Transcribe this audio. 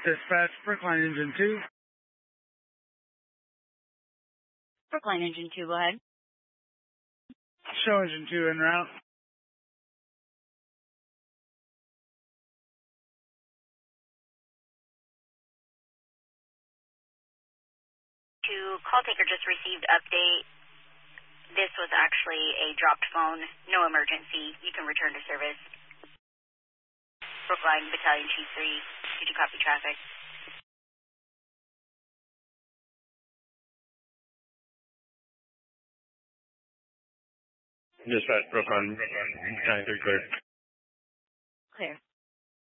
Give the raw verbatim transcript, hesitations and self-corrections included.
Dispatch, Brookline Engine two. Brookline Engine two, go ahead. Show Engine two en route. To call taker just received update. This was actually a dropped phone. No emergency. You can return to service. Brookline Battalion Chief three. Did you copy traffic? Dispatch, Brookline, Battalion three clear. Clear.